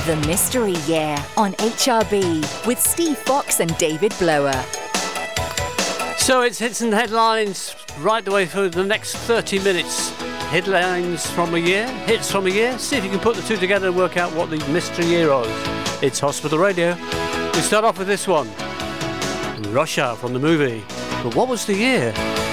The Mystery Year on HRB with Steve Fox and David Blower. So it's hits and headlines right the way through the next 30 minutes. Headlines from a year, hits from a year. See if you can put the two together and work out what the mystery year was. It's Hospital Radio. We start off with this one. Russia from the movie. But what was the year?